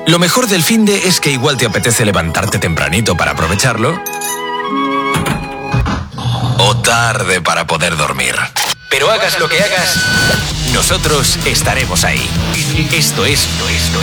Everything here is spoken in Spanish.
Lo mejor del finde es que igual te apetece levantarte tempranito para aprovecharlo. O tarde para poder dormir. Pero hagas lo que hagas, nosotros estaremos ahí. Esto es